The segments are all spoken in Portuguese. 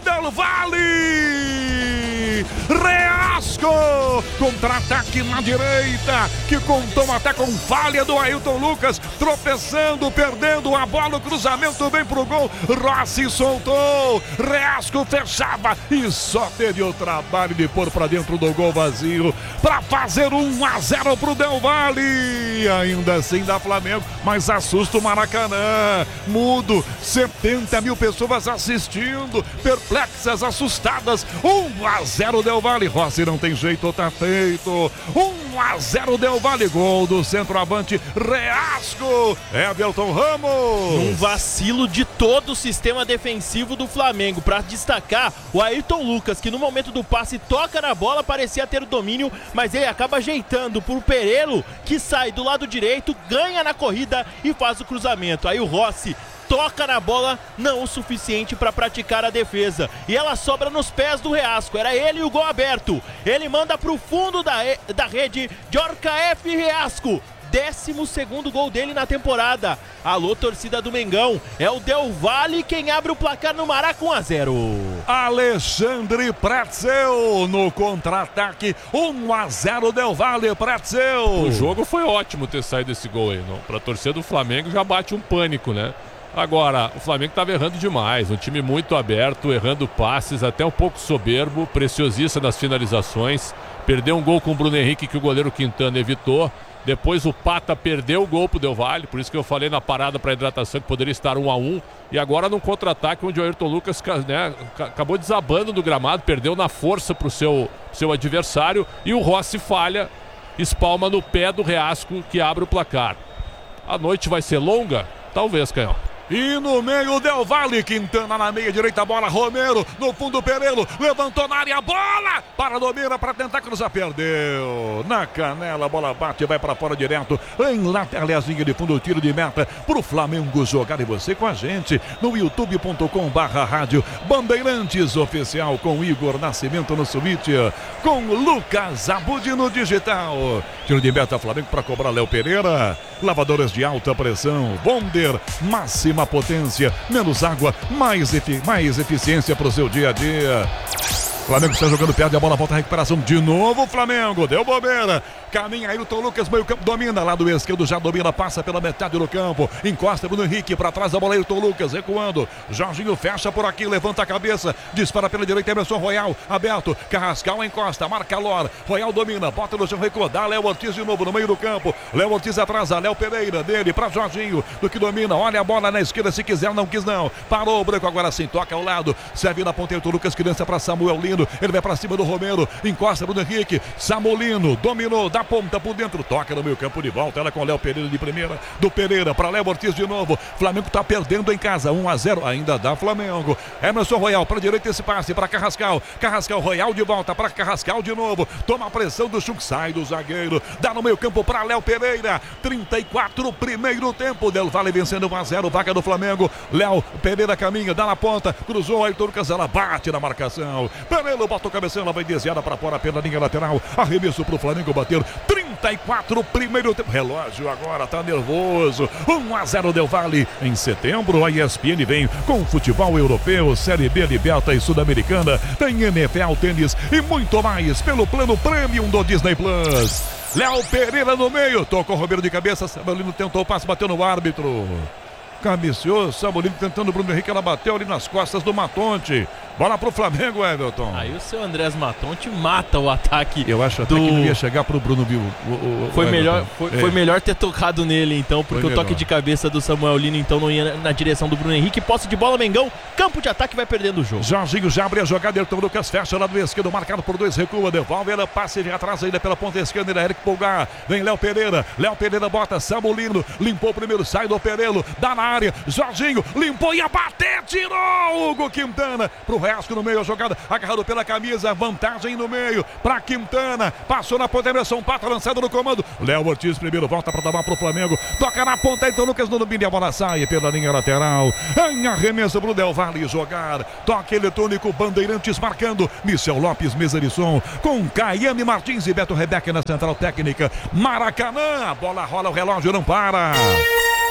Del Valle. Reasco, contra-ataque na direita, que contou até com falha do Ailton Lucas, tropeçando, perdendo a bola, o cruzamento vem pro gol, Rossi soltou, Reasco fechava e só teve o trabalho de pôr pra dentro do gol vazio, pra fazer 1-0 pro Del Valle, ainda assim dá Flamengo, mas assusta o Maracanã, mudo, 70 mil pessoas assistindo, perplexas, assustadas, 1-0 Del Valle, Rossi não tem jeito, tá feito, 1-0 Del Valle, gol do centroavante Reasco, Everton Ramos. Um vacilo de todo o sistema defensivo do Flamengo, para destacar o Ailton Lucas, que no momento do passe toca na bola, parecia ter o domínio, mas ele acaba ajeitando pro Perelo, que sai do lado direito, ganha na corrida e faz o cruzamento. Aí o Rossi toca na bola, não o suficiente para praticar a defesa, e ela sobra nos pés do Reasco, era ele e o gol aberto, ele manda pro fundo da rede, Djorkaeff F. Reasco, 12º gol dele na temporada. Alô, torcida do Mengão, é o Del Valle quem abre o placar no Maraca, 1-0. Alexandre Pretzel no contra-ataque, 1-0 Del Valle, Pretzel. O jogo foi ótimo ter saído esse gol aí, não? Pra torcida do Flamengo já bate um pânico, né? Agora, o Flamengo estava errando demais, um time muito aberto, errando passes, até um pouco soberbo, preciosista nas finalizações, perdeu um gol com o Bruno Henrique que o goleiro Quintana evitou, depois o Pata perdeu o gol pro Del Valle, por isso que eu falei na parada para hidratação que poderia estar 1-1, e agora num contra-ataque onde o Ayrton Lucas, né, acabou desabando do gramado, perdeu na força pro seu adversário, e o Rossi falha, espalma no pé do Reasco que abre o placar. A noite vai ser longa? Talvez, Canhão. E no meio, Del Valle, Quintana na meia direita, bola, Romero, no fundo, Perelo, levantou na área, bola, para Domira, para tentar cruzar, perdeu, na canela, a bola bate, vai para fora direto, em lateral, linha de fundo, tiro de meta, pro Flamengo jogar, e você com a gente, no youtube.com/rádio Bandeirantes Oficial, com Igor Nascimento no Switch, com Lucas Abud no digital, tiro de meta, Flamengo para cobrar, Léo Pereira, lavadores de alta pressão, Bonder, máxima potência, menos água, mais eficiência para o seu dia a dia. Flamengo está jogando, perde a bola, volta a recuperação de novo, Flamengo, deu bobeira, caminha Ailton Lucas, meio campo, domina, lado esquerdo, já domina, passa pela metade do campo, encosta Bruno Henrique, para trás da bola, Ailton Lucas, recuando, Jorginho fecha por aqui, levanta a cabeça, dispara pela direita, Emerson Royal, aberto, Carrascal encosta, marca Lor, Royal domina, bota no chão, recua, dá Léo Ortiz de novo no meio do campo, Léo Ortiz atrasa, Léo Pereira, dele para Jorginho, do que domina, olha a bola na esquerda, se quiser, não quis não, parou o branco, agora sim, toca ao lado, serve na ponta, Ailton Lucas, criança para Samuel Lino, ele vai para cima do Romero, encosta Bruno Henrique, Samolino, dominou, dá ponta por dentro, toca no meio campo de volta, ela com Léo Pereira de primeira, do Pereira para Léo Ortiz de novo, Flamengo tá perdendo em casa, 1-0, ainda dá Flamengo, Emerson Royal para direita esse passe para Carrascal, Royal de volta para Carrascal de novo, toma a pressão do Chuc, sai do zagueiro, dá no meio campo para Léo Pereira, 34 primeiro tempo, Del Valle vencendo 1-0, vaga do Flamengo, Léo Pereira caminha, dá na ponta, cruzou, Ailton Lucas, ela bate na marcação, Perelo bota o cabeção, ela vai desviada para fora pela linha lateral, arremesso pro Flamengo bater, 34 primeiro tempo, relógio agora tá nervoso, 1-0 Del Valle. Em setembro a ESPN vem com futebol europeu, Série B, Liberta e Sul-Americana, tem NFL, tênis e muito mais pelo plano Premium do Disney Plus. Léo Pereira no meio, tocou o Romero de cabeça, Samuelino tentou o passe, bateu no árbitro, cabeceou, Samuelino tentando, Bruno Henrique, ela bateu ali nas costas do Matonte. Bola pro Flamengo, Everton. Aí o seu Andrés Matonte mata o ataque. Eu acho até que não ia chegar pro Bruno Bill. Foi melhor ter tocado nele, então, porque o toque de cabeça do Samuel Lino, então, não ia na direção do Bruno Henrique. Posse de bola, Mengão, campo de ataque, vai perdendo o jogo. Jorginho já abre a jogada, Ayrton Lucas fecha lá do esquerdo, marcado por 2, recua, devolve, ela passe vem atrás ainda pela ponta esquerda, ele é Eric Pulgar, vem Léo Pereira bota Samuelino, limpou o primeiro, sai do Perelo, dá na área, Jorginho, limpou, ia bater, tirou, Hugo Quintana, pro Reasco no meio, a jogada agarrado pela camisa, vantagem no meio, pra Quintana, passou na ponta, Emerson Pata lançado no comando, Léo Ortiz primeiro, volta pra tomar pro Flamengo, toca na ponta, então Lucas no domínio, a bola sai pela linha lateral, em arremesso pro Del Valle jogar, toque eletrônico, Bandeirantes marcando, Michel Lopes, mesa de som, com Caiane Martins e Beto Rebeca na central técnica, Maracanã, a bola rola, o relógio não para.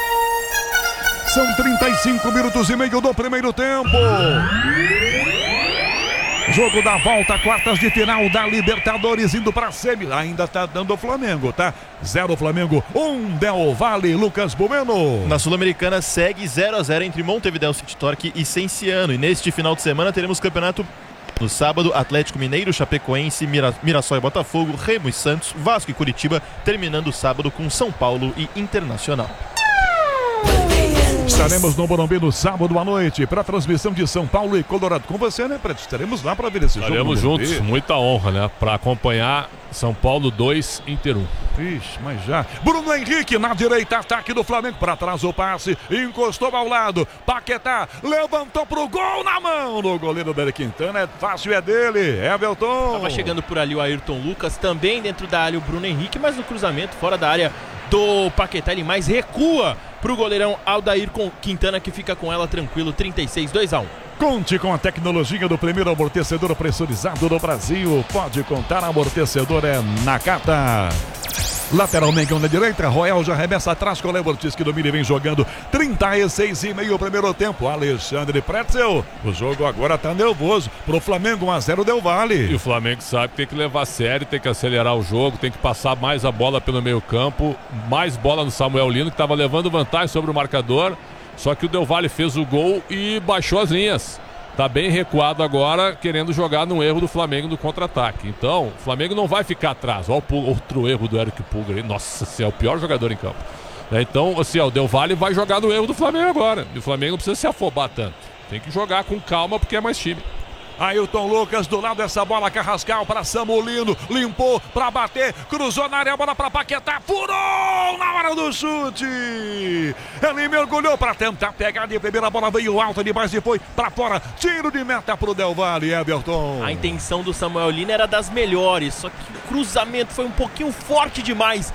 São 35 minutos e meio do primeiro tempo. Jogo da volta, quartas de final da Libertadores, indo para semi. Ainda tá dando o Flamengo, tá? 0 Flamengo, 1 Del Valle. Lucas Bueno. Na Sul-Americana segue 0-0 entre Montevideo City Torque e Cienciano. E neste final de semana teremos campeonato no sábado, Atlético Mineiro, Chapecoense, Mirassol e Botafogo, Remo e Santos, Vasco e Curitiba, terminando o sábado com São Paulo e Internacional. Estaremos no Morumbi no sábado à noite para a transmissão de São Paulo e Colorado. Com você, né, Preto? Estaremos lá para ver esse jogo. Estaremos juntos, muita honra, né? Para acompanhar São Paulo 2, Inter 1. Ixi, mas já. Bruno Henrique na direita, ataque do Flamengo. Para trás o passe, encostou ao lado. Paquetá levantou pro gol na mão do goleiro Beri Quintana. É fácil, é dele. Everton. Tava chegando por ali o Ayrton Lucas, também dentro da área o Bruno Henrique, mas no cruzamento fora da área do Paquetá, ele mais recua pro goleirão Aldair Quintana, que fica com ela tranquilo, 36-2-1. Conte com a tecnologia do primeiro amortecedor pressurizado do Brasil. Pode contar, amortecedor é Nakata. Lateralmente na direita, Royal já arremessa atrás com o Léo Ortiz, que domina e vem jogando 36,5 o primeiro tempo. Alexandre Pretzel, o jogo agora tá nervoso. Pro Flamengo 1-0 Del Valle. E o Flamengo sabe que tem que levar a sério, tem que acelerar o jogo, tem que passar mais a bola pelo meio campo, mais bola no Samuel Lino, que estava levando vantagem sobre o marcador. Só que o Del Valle fez o gol e baixou as linhas. Tá bem recuado agora, querendo jogar no erro do Flamengo no contra-ataque. Então, o Flamengo não vai ficar atrás. Olha o outro erro do Eric Pulgar. Nossa, é o pior jogador em campo. Então, assim, o Del Valle vai jogar no erro do Flamengo agora. E o Flamengo não precisa se afobar tanto. Tem que jogar com calma porque é mais time. Ailton Lucas do lado dessa bola, Carrascal para Samulino, limpou para bater, cruzou na área, a bola para Paquetá, furou na hora do chute. Ele mergulhou para tentar pegar de primeira, a bola veio alta demais e foi para fora. Tiro de meta para o Del Valle, Everton. A intenção do Samuel Lino era das melhores, só que o cruzamento foi um pouquinho forte demais,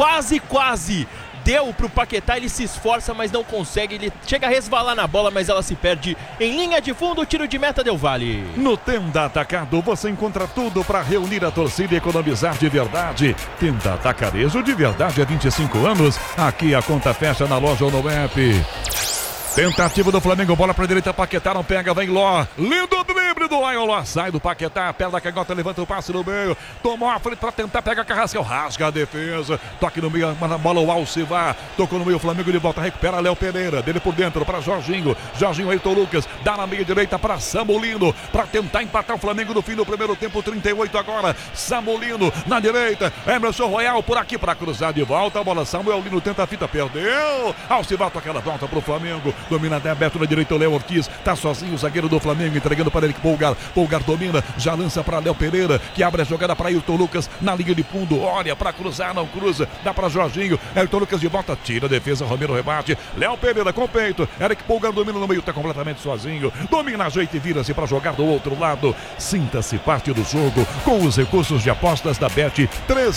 quase. Deu pro Paquetá, ele se esforça, mas não consegue. Ele chega a resvalar na bola, mas ela se perde em linha de fundo. Tiro de meta Del Valle. No Tenda Atacado você encontra tudo para reunir a torcida e economizar de verdade. Tenda Atacarejo de verdade há 25 anos. Aqui a conta fecha na loja ou no app. Tentativa do Flamengo, bola para a direita, Paquetá não pega, vem Ló. Lindo drible do Lion, Ló sai do Paquetá, perna da canhota, levanta o passe no meio. Tomou a frente para tentar, pega a Carrascal, rasga a defesa. Toque no meio, a bola o Alcivar. Tocou no meio, o Flamengo de volta, recupera Léo Pereira. Dele por dentro para Jorginho. Jorginho, Ayrton Lucas, dá na meia direita para Samulino. Para tentar empatar o Flamengo no fim do primeiro tempo, 38 agora. Samulino na direita, Emerson Royal por aqui para cruzar de volta. A bola, Samuel Lino tenta a fita, perdeu. Alcivar toca ela, volta para o Flamengo. Domina até aberto na direita o Léo Ortiz. Tá sozinho o zagueiro do Flamengo, entregando para Eric Pulgar. Pulgar domina, já lança para Léo Pereira, que abre a jogada para Ayrton Lucas na linha de fundo. Olha para cruzar, não cruza. Dá para Jorginho. Ayrton Lucas de volta, tira a defesa. Romero rebate. Léo Pereira com peito. Eric Pulgar domina no meio, tá completamente sozinho. Domina, ajeita e vira-se para jogar do outro lado. Sinta-se parte do jogo com os recursos de apostas da Bet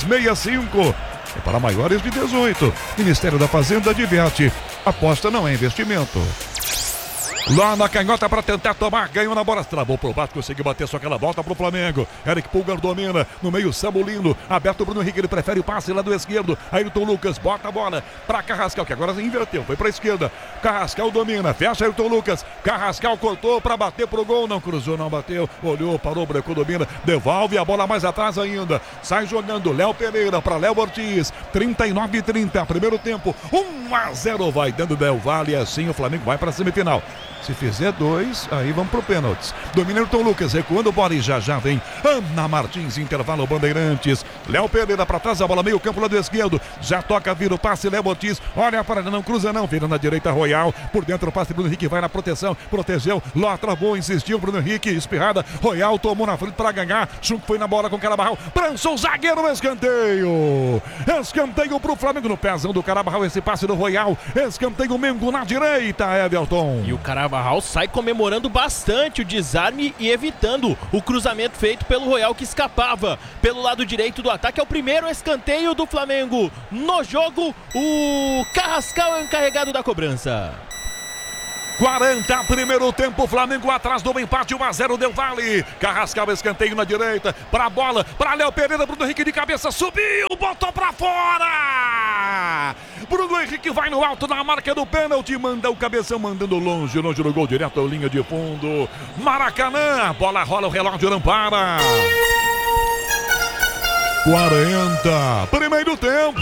365. É para maiores de 18. Ministério da Fazenda adverte. Aposta não é investimento. Lá na canhota para tentar tomar, ganhou na bola, travou pro baixo, conseguiu bater, só que ela volta pro Flamengo. Eric Pulgar domina, no meio Samulino, aberto o Bruno Henrique, ele prefere o passe lá do esquerdo. Ayrton Lucas bota a bola para Carrascal, que agora inverteu, foi pra esquerda. Carrascal domina, fecha Ayrton Lucas. Carrascal cortou para bater pro gol, não cruzou, não bateu, olhou, parou, brecou, domina, devolve a bola mais atrás ainda. Sai jogando Léo Pereira para Léo Ortiz, 39-30, primeiro tempo, 1-0 vai dando Del Valle, assim o Flamengo vai para semifinal. Se fizer 2, aí vamos pro pênaltis. Domina Ayrton Lucas, recuando, bola e já vem Ana Martins, intervalo Bandeirantes. Léo Pereira para trás, a bola meio campo, lado esquerdo. Já toca, vira o passe, Léo Ortiz. Olha a parada, não cruza não, vira na direita Royal. Por dentro o passe, Bruno Henrique vai na proteção. Protegeu, Ló travou, insistiu, Bruno Henrique, espirrada. Royal tomou na frente para ganhar. Chunk foi na bola com o Carabarral. Prançou o zagueiro no escanteio. Escanteio pro Flamengo no pezão do Carabarral, esse passe do Royal. Escanteio Mengo na direita, Everton. E o Carabarral sai comemorando bastante o desarme e evitando o cruzamento feito pelo Royal, que escapava pelo lado direito do ataque. É o primeiro escanteio do Flamengo no jogo. O Carrascal é o encarregado da cobrança. 40, primeiro tempo, Flamengo atrás do empate, 1-0 Del Valle. Carrascal, escanteio na direita, pra bola, pra Léo Pereira, Bruno Henrique de cabeça, subiu, botou pra fora. Bruno Henrique vai no alto na marca do pênalti, manda o cabeção, mandando longe do gol, direto à linha de fundo. Maracanã, bola rola, o relógio não para. 40, primeiro tempo.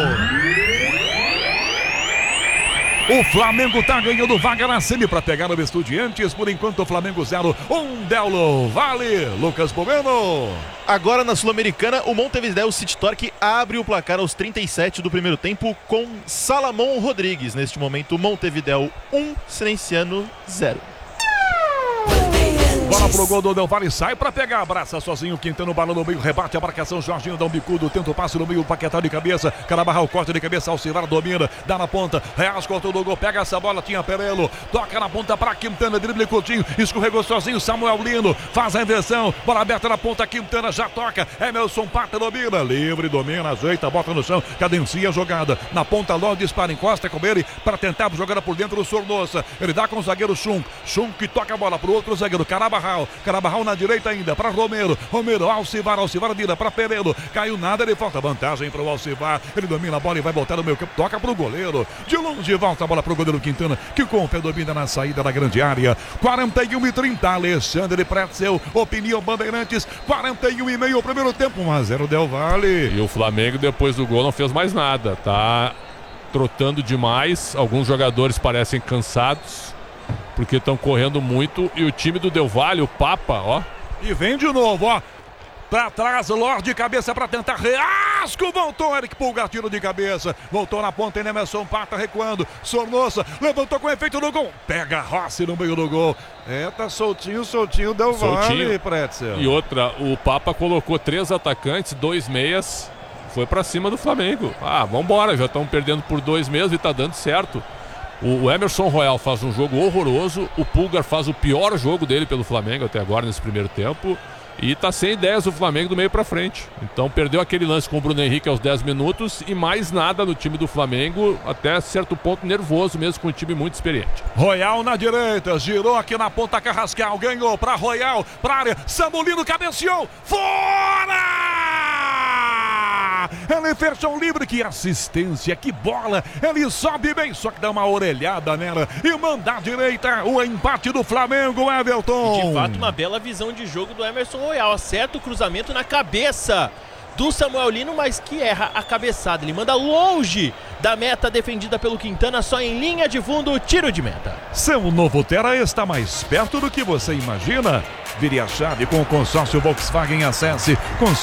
O Flamengo tá ganhando vaga na semi para pegar o Estudiantes. Por enquanto, o Flamengo 0, Del Valle. Lucas Pomeno. Agora na Sul-Americana, o Montevideo City Torque abre o placar aos 37 do primeiro tempo com Salamón Rodrigues. Neste momento, Montevideo 1, Cirenciano 0. Bola pro gol do Del Valle, sai pra pegar, abraça sozinho, Quintana, bola no meio, rebate a marcação, Jorginho dá um bicudo, tenta o passe no meio, Paquetá de cabeça, Carabarral corta de cabeça, Alcivar domina, dá na ponta, Reas cortou do gol, pega essa bola, tinha Perelo, toca na ponta pra Quintana, drible Coutinho, escorregou sozinho, Samuel Lino, faz a inversão, bola aberta na ponta, Quintana já toca, Emerson Pata domina, livre, domina, ajeita, bota no chão, cadencia a jogada, na ponta logo dispara, encosta com ele, pra tentar jogar por dentro do Sornosa, ele dá com o zagueiro Schunk que toca a bola pro outro zagueiro, Carabarral na direita ainda, para Romero, Alcivar vira para Pereiro, caiu nada, ele falta vantagem para o Alcivar, ele domina a bola e vai botar no meio campo, toca para o goleiro, de longe volta a bola para o goleiro Quintana, que com o pé domina na saída da grande área, 41-30, Alexandre Pretzel, opinião Bandeirantes, 41,5 o primeiro tempo, 1-0 Del Valle. E o Flamengo depois do gol não fez mais nada, tá trotando demais, alguns jogadores parecem cansados, porque estão correndo muito, e o time do Del Valle, o Papa, ó. E vem de novo, ó. Pra trás, Lorde de cabeça pra tentar. Reasco, voltou Eric Pulgar, tiro de cabeça. Voltou na ponta, Emerson Pata recuando. Sornosa, levantou com efeito no gol. Pega Rossi no meio do gol. Tá soltinho, Del Valle, Pretzel. E outra, o Papa colocou 3 atacantes, 2 meias. Foi pra cima do Flamengo. Vambora, já estão perdendo por 2 mesmo e tá dando certo. O Emerson Royal faz um jogo horroroso, o Pulgar faz o pior jogo dele pelo Flamengo até agora nesse primeiro tempo e tá sem ideias o Flamengo do meio pra frente. Então perdeu aquele lance com o Bruno Henrique aos 10 minutos e mais nada no time do Flamengo, até certo ponto nervoso mesmo, com um time muito experiente. Royal na direita, girou aqui na ponta, Carrascal, ganhou pra Royal, pra área, Samulino cabeceou, fora! Ele fechou livre, que assistência, que bola, ele sobe bem, só que dá uma orelhada nela e manda à direita o empate do Flamengo, Everton. De fato, uma bela visão de jogo do Emerson Royal, acerta o cruzamento na cabeça do Samuel Lino, mas que erra a cabeçada, ele manda longe da meta defendida pelo Quintana, só em linha de fundo, tiro de meta. Seu novo Terra está mais perto do que você imagina. Vire a chave com o consórcio Volkswagen, acesse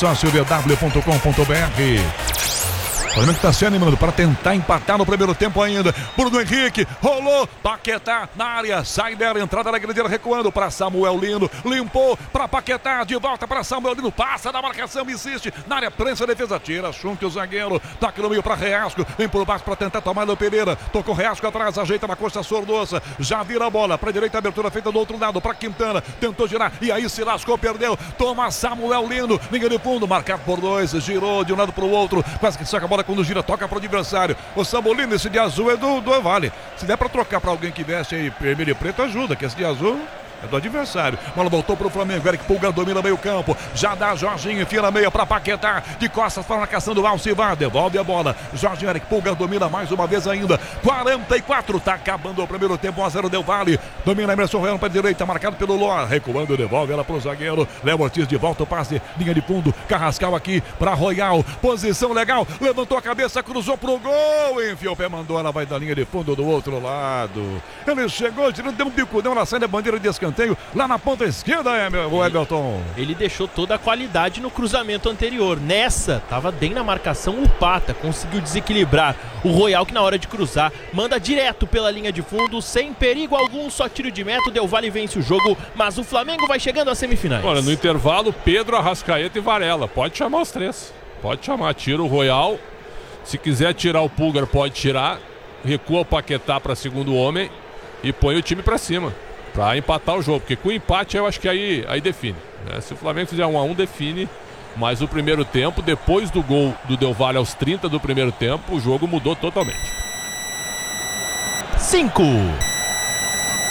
consórciovw.com.br. O Flamengo está se animando para tentar empatar no primeiro tempo ainda. Bruno Henrique, rolou, Paquetá na área, sai dela, entrada da grande área, recuando para Samuel Lino, limpou para Paquetá, de volta para Samuel Lino, passa da marcação, insiste, na área, prensa, defesa, tira, Schunk, o zagueiro, toca no meio para Reasco, vem por baixo para tentar tomar Léo Pereira, tocou Reasco atrás, ajeita na costa Sornosa, já vira a bola, para direita, abertura feita do outro lado, para Quintana, tentou girar, e aí se lascou, perdeu, toma Samuel Lino, linha de fundo, marcado por 2, girou de um lado para o outro, quase que saca a bola quando gira, toca para o adversário. O Samulino, esse de azul é do Vale. Se der para trocar para alguém que veste aí vermelho e preto, ajuda, que esse de azul é do adversário. Bola voltou para o Flamengo. Eric Pulgar domina meio campo. Já dá Jorginho, enfia na meia para Paquetá. De costas para a marcação do Alcivar. Devolve a bola. Jorginho, Eric Pulgar domina mais uma vez ainda. 44. Tá acabando o primeiro tempo. 1-0 Del Valle. Domina Emerson Royal para a direita. Marcado pelo Lor. Recuando, devolve ela para o zagueiro. Léo Ortiz de volta. O passe. Linha de fundo. Carrascal aqui para Royal. Posição legal. Levantou a cabeça. Cruzou pro gol. Enfiou o pé. Mandou. Ela vai da linha de fundo do outro lado. Ele chegou. Tirando, deu um bicudão na saída. Bandeira de escanteio. Lá na ponta esquerda, o Everton. Ele deixou toda a qualidade no cruzamento anterior. Nessa, tava bem na marcação o Pata. Conseguiu desequilibrar o Royal, que na hora de cruzar, manda direto pela linha de fundo, sem perigo algum, só tiro de meta. O Del Valle vence o jogo, mas o Flamengo vai chegando às semifinais. Olha, no intervalo, Pedro, Arrascaeta e Varela. Pode chamar os 3. Pode chamar. Tira o Royal. Se quiser tirar o Pulgar, pode tirar. Recua o Paquetá para segundo homem e põe o time para cima, para empatar o jogo, porque com o empate eu acho que aí define, né? Se o Flamengo fizer 1-1, define, mas o primeiro tempo, depois do gol do Del Valle aos 30 do primeiro tempo, o jogo mudou totalmente. 5.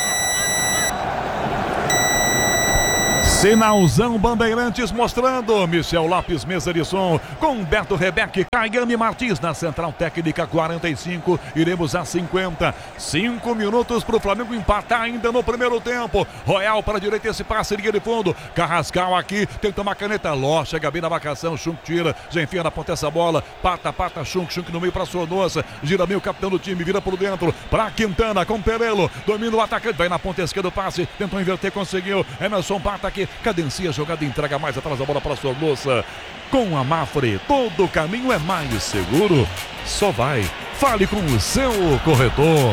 Sinalzão Bandeirantes mostrando Michel Lopes, mesa de som, com Beto Rebeque, Caiane Martins na central técnica. 45, iremos a 50. 5 minutos para o Flamengo empatar ainda no primeiro tempo. Royal para a direita, esse passe, linha de fundo. Carrascal aqui, tenta uma caneta. Ló, chega bem na marcação, Schunk tira, já enfia na ponta essa bola. Pata, Schunk no meio para Sornosa. Gira meio o capitão do time, vira por dentro para Quintana com Perelo. Domina o atacante, vai na ponta esquerda o passe, tentou inverter, conseguiu. Emerson Pata aqui. Cadencia a jogada, entrega mais atrás da bola para Sornosa. Com a Mafre, todo caminho é mais seguro. Só vai. Fale com o seu corretor.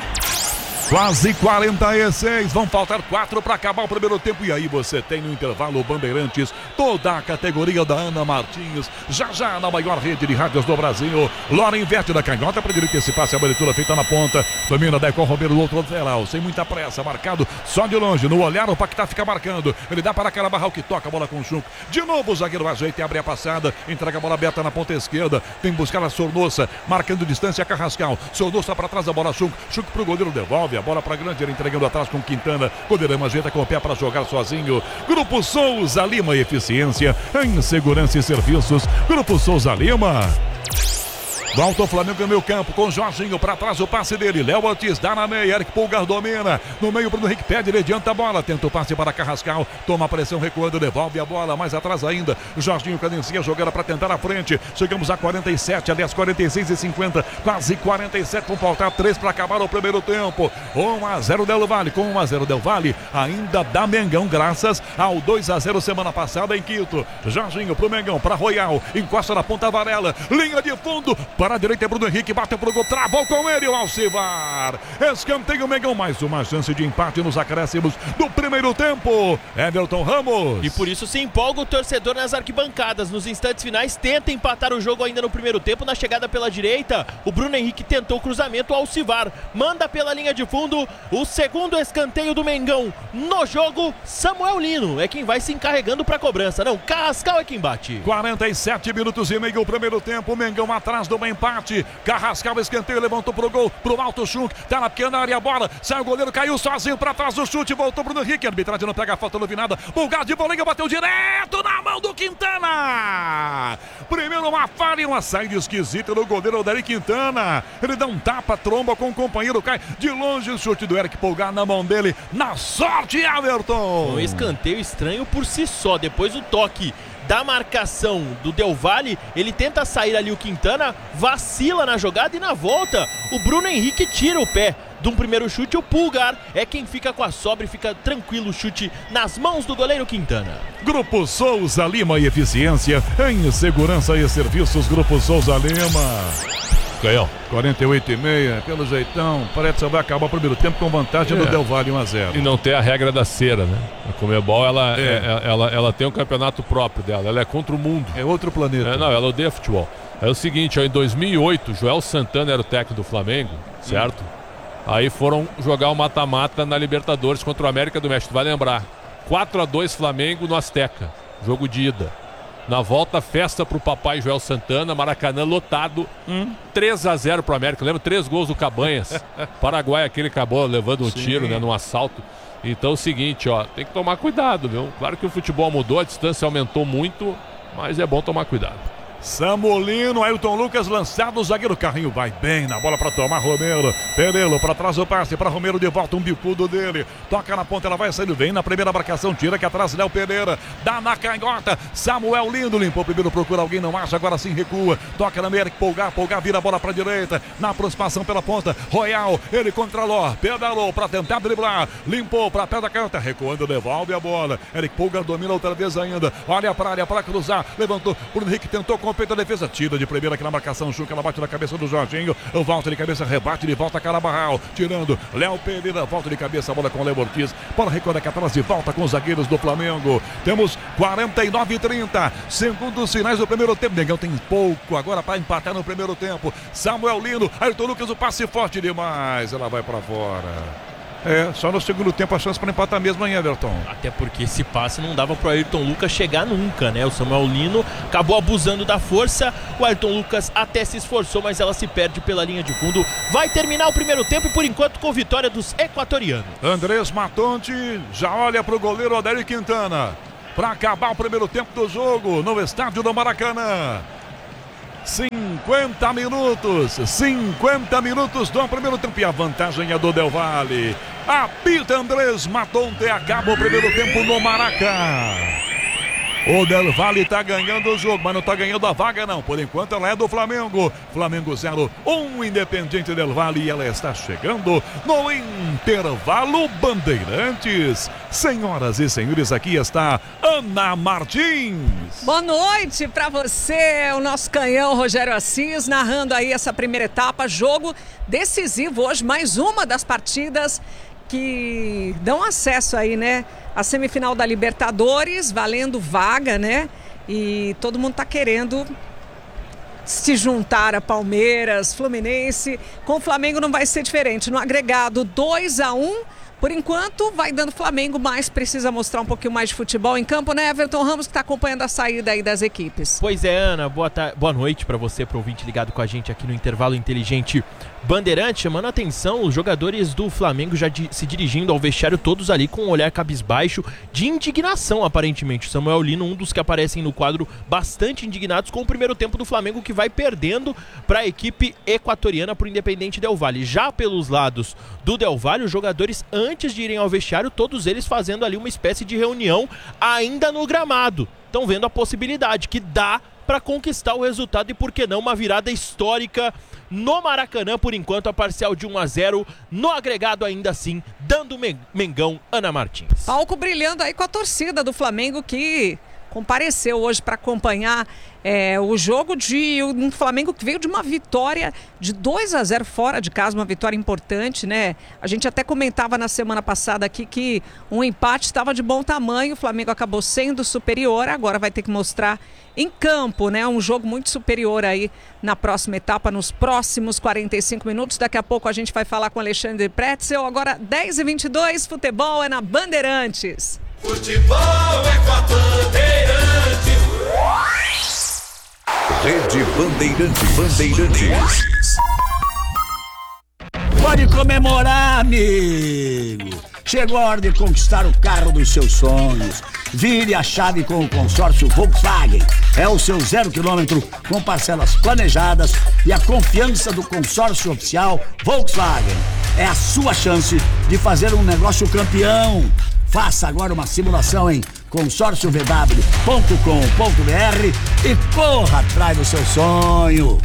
Quase 46, vão faltar 4 para acabar o primeiro tempo. E aí você tem no intervalo Bandeirantes, toda a categoria da Ana Martins, já na maior rede de rádios do Brasil. Lora inverte da canhota para direita, esse passe, a abertura feita na ponta. Domina Deco Romero do outro lateral, sem muita pressa, marcado só de longe. No olhar o Paquetá fica marcando, ele dá para Carabarral que toca a bola com o Schunk. De novo o zagueiro ajeita e abre a passada, entrega a bola aberta na ponta esquerda. Vem buscar a Sornosa, marcando distância Carrascal. Sornosa para trás da bola, Schunk pro goleiro, devolve a bola para grande, ele entregando atrás com Quintana. Goleirão ajeita com o pé para jogar sozinho. Grupo Souza Lima, eficiência em segurança e serviços. Grupo Souza Lima. Volta o Flamengo no meio campo com Jorginho para trás, o passe dele. Léo Ortiz dá na meia, Eric Pulgar domina. No meio, Bruno Henrique pede, ele adianta a bola. Tenta o passe para Carrascal, toma a pressão recuando, devolve a bola mais atrás ainda. Jorginho cadencia a jogada para tentar a frente. Chegamos a 47, aliás 46 e 50, quase 47. Vão faltar 3 para acabar o primeiro tempo. 1-0 Del Valle, com 1-0 Del Valle, ainda dá Mengão, graças ao 2-0 semana passada em Quito. Jorginho pro Mengão, para Royal, encosta na ponta Varela, linha de fundo. Para a direita é Bruno Henrique, bateu pro gol, travou com ele o Alcivar. Escanteio Mengão, mais uma chance de empate nos acréscimos do primeiro tempo. Everton Ramos. E por isso se empolga o torcedor nas arquibancadas. Nos instantes finais tenta empatar o jogo ainda no primeiro tempo. Na chegada pela direita, o Bruno Henrique tentou o cruzamento, o Alcivar manda pela linha de fundo. O segundo escanteio do Mengão no jogo. Samuel Lino é quem vai se encarregando para a cobrança. Não, Carrascal é quem bate. 47 minutos e meio o primeiro tempo. Mengão atrás do empate. Carrascal, escanteio, levantou pro gol, pro alto Schunk, tá na pequena área a bola, sai o goleiro, caiu sozinho pra trás do chute, voltou Bruno Henrique, a arbitragem não pega a falta, não vi nada. Pulgar de voleio, bateu direto na mão do Quintana. Primeiro uma falha e uma saída esquisita do goleiro Dari Quintana. Ele dá um tapa, tromba com o companheiro, cai de longe o chute do Eric Pulgar na mão dele. Na sorte, Everton. Um escanteio estranho por si só, depois o toque da marcação do Del Valle, ele tenta sair ali o Quintana, vacila na jogada e na volta o Bruno Henrique tira o pé de um primeiro chute. O Pulgar é quem fica com a sobra e fica tranquilo o chute nas mãos do goleiro Quintana. Grupo Souza Lima e eficiência em segurança e serviços. Grupo Souza Lima. Ganhou. 48,5, pelo jeitão, parece que vai acabar o primeiro tempo com vantagem do Del Valle 1-0. E não tem a regra da cera, né? A Conmebol, ela tem um campeonato próprio dela, ela é contra o mundo. É outro planeta. Não, ela odeia futebol. É o seguinte, ó, em 2008, Joel Santana era o técnico do Flamengo, certo? Aí foram jogar o mata-mata na Libertadores contra o América do México, vai lembrar. 4-2 Flamengo no Azteca, jogo de ida. Na volta, festa pro papai Joel Santana, Maracanã lotado, 3-0 pro América. Lembra? 3 gols do Cabanhas. Paraguai, aquele acabou levando um tiro, né, num assalto. Então é o seguinte, ó, tem que tomar cuidado, viu? Claro que o futebol mudou, a distância aumentou muito, mas é bom tomar cuidado. Samolino, Ailton Lucas lançado, o zagueiro Carrinho vai bem na bola para tomar Romero. Perelo para trás o passe para Romero, de volta um bicudo dele. Toca na ponta, ela vai saindo, vem na primeira marcação, tira aqui atrás Léo Pereira. Dá na canhota, Samuel Lindo limpou primeiro, procura alguém, não acha, agora sim recua. Toca na meia, Eric Pulgar vira a bola para direita. Na aproximação pela ponta, Royal, ele contra Ló, pedalou para tentar driblar. Limpou para pé da canhota, recuando, devolve a bola. Eric Pulgar domina outra vez ainda. Olha para a área para cruzar, levantou. Bruno Henrique tentou com o peito da defesa, tira de primeira aqui na marcação, Schunk, ela bate na cabeça do Jorginho, volta de cabeça, rebate de volta Carabarral, tirando Léo Pereira, volta de cabeça, a bola com o Léo Ortiz, bola recuada aqui atrás e volta com os zagueiros do Flamengo. Temos 49:30 segundos finais do primeiro tempo. Mengão tem pouco agora para empatar no primeiro tempo. Samuel Lino, Ailton Lucas, o passe forte demais, ela vai para fora. Só no segundo tempo a chance para empatar mesmo, hein, Everton? Até porque esse passe não dava pro Ayrton Lucas chegar nunca, né? O Samuel Lino acabou abusando da força, o Ayrton Lucas até se esforçou, mas ela se perde pela linha de fundo. Vai terminar o primeiro tempo e por enquanto com vitória dos equatorianos. Andrés Matonte já olha pro goleiro Odair Quintana para acabar o primeiro tempo do jogo no estádio do Maracanã. 50 minutos do primeiro tempo e a vantagem é do Del Valle. Apita Andrés Matonte, acaba o primeiro tempo no Maracanã. O Del Valle tá ganhando o jogo, mas não tá ganhando a vaga não. Por enquanto ela é do Flamengo. Flamengo 0, 1 Independiente Del Valle e ela está chegando no intervalo Bandeirantes. Senhoras e senhores, aqui está Ana Martins. Boa noite para você, o nosso canhão Rogério Assis, narrando aí essa primeira etapa, jogo decisivo hoje, mais uma das partidas que dão acesso aí, né, à semifinal da Libertadores, valendo vaga, né, e todo mundo tá querendo se juntar a Palmeiras, Fluminense. Com o Flamengo não vai ser diferente, no agregado 2-1, por enquanto vai dando Flamengo, mas precisa mostrar um pouquinho mais de futebol em campo, né, Everton Ramos, que está acompanhando a saída aí das equipes. Pois é, Ana, boa noite para você, pro ouvinte ligado com a gente aqui no Intervalo Inteligente Bandeirante, chamando a atenção, os jogadores do Flamengo já se dirigindo ao vestiário, todos ali com um olhar cabisbaixo, de indignação aparentemente. O Samuel Lino, um dos que aparecem no quadro, bastante indignados com o primeiro tempo do Flamengo, que vai perdendo para a equipe equatoriana, pro Independiente Del Valle. Já pelos lados do Del Valle, os jogadores, antes de irem ao vestiário, todos eles fazendo ali uma espécie de reunião ainda no gramado. Estão vendo a possibilidade que dá para conquistar o resultado e, por que não, uma virada histórica no Maracanã. Por enquanto, a parcial de 1-0, no agregado ainda assim, dando Mengão. Ana Martins. Palco brilhando aí com a torcida do Flamengo, que compareceu hoje para acompanhar o jogo de um Flamengo que veio de uma vitória de 2-0 fora de casa, uma vitória importante, né? A gente até comentava na semana passada aqui que um empate estava de bom tamanho, o Flamengo acabou sendo superior, agora vai ter que mostrar em campo, né? Um jogo muito superior aí na próxima etapa, nos próximos 45 minutos. Daqui a pouco a gente vai falar com Alexandre Pretzel. Agora 10h22, futebol é na Bandeirantes. Futebol é com a Bandeirantes. Rede Bandeirantes. Pode comemorar, amigo. Chegou a hora de conquistar o carro dos seus sonhos. Vire a chave com o consórcio Volkswagen. É o seu 0 km com parcelas planejadas e a confiança do consórcio oficial Volkswagen. É a sua chance de fazer um negócio campeão. Faça agora uma simulação em consórciovw.com.br e corra atrás do seu sonho.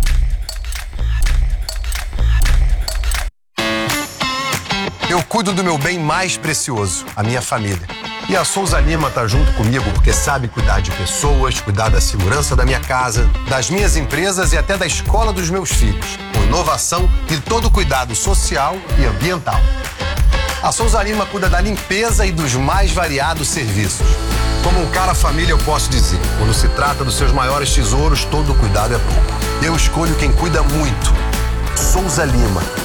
Eu cuido do meu bem mais precioso, a minha família. E a Souza Lima tá junto comigo porque sabe cuidar de pessoas, cuidar da segurança da minha casa, das minhas empresas e até da escola dos meus filhos, com inovação e todo cuidado social e ambiental. A Souza Lima cuida da limpeza e dos mais variados serviços. Como um cara família, eu posso dizer, quando se trata dos seus maiores tesouros, todo cuidado é pouco. Eu escolho quem cuida muito. Souza Lima.